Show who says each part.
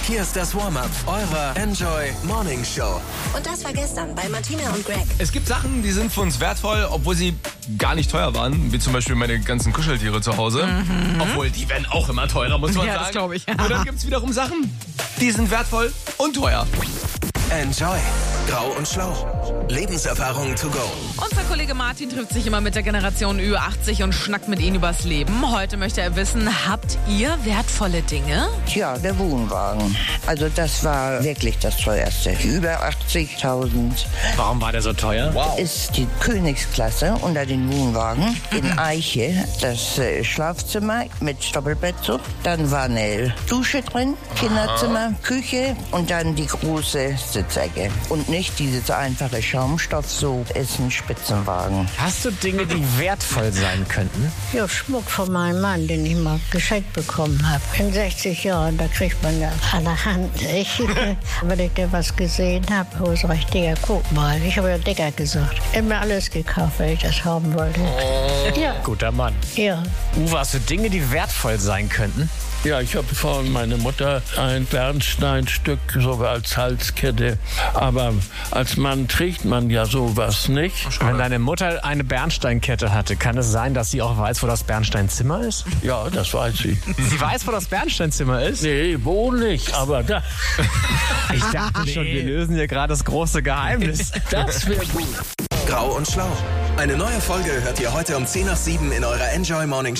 Speaker 1: Hier ist das Warm-up eurer Enjoy Morning Show.
Speaker 2: Und das war gestern bei Martina und Greg.
Speaker 3: Es gibt Sachen, die sind für uns wertvoll, obwohl sie gar nicht teuer waren. Wie zum Beispiel meine ganzen Kuscheltiere zu Hause. Obwohl, die werden auch immer teurer, muss man sagen.
Speaker 4: Das glaube ich.
Speaker 3: Und dann gibt es wiederum Sachen, die sind wertvoll und teuer.
Speaker 1: Enjoy. Grau und Schlau. Lebenserfahrung to go.
Speaker 4: Unser Kollege Martin trifft sich immer mit der Generation Ü80 und schnackt mit ihnen übers Leben. Heute möchte er wissen, habt ihr wertvolle Dinge?
Speaker 5: Tja, der Wohnwagen. Also das war wirklich das teuerste. Über 80.000.
Speaker 6: Warum war der so teuer?
Speaker 3: Wow.
Speaker 5: Ist die Königsklasse unter den Wohnwagen. In Eiche das Schlafzimmer mit Doppelbett. Dann war eine Dusche drin, Kinderzimmer, Küche und dann die große Sitzecke. Und nicht dieses einfache Schaumstoff, so ist ein Spitzenwagen.
Speaker 6: Hast du Dinge, die wertvoll sein könnten?
Speaker 7: Ja, Schmuck von meinem Mann, den ich mal geschenkt bekommen habe. In 60 Jahren, da kriegt man ja allerhand. Wenn ich da was gesehen habe, wo es recht Digger, guck mal. Ich habe ja Digger gesagt. Ich habe mir alles gekauft, wenn ich das haben wollte. Ja,
Speaker 6: Guter Mann.
Speaker 7: ja.
Speaker 6: Uwe, hast du Dinge, die wertvoll sein könnten?
Speaker 8: Ja, ich habe von meiner Mutter ein Bernsteinstück so als Halskette. Aber als Mann trägt man ja sowas nicht.
Speaker 6: Wenn deine Mutter eine Bernsteinkette hatte, kann es sein, dass sie auch weiß, wo das Bernsteinzimmer ist?
Speaker 8: Ja, das weiß sie.
Speaker 6: Sie weiß, wo das Bernsteinzimmer ist?
Speaker 8: Nee, wo nicht, aber da,
Speaker 6: Ich dachte schon, wir lösen hier gerade das große Geheimnis.
Speaker 8: das wäre gut.
Speaker 1: Grau und Schlau. Eine neue Folge hört ihr heute um 6:10 in eurer Enjoy Morning Show.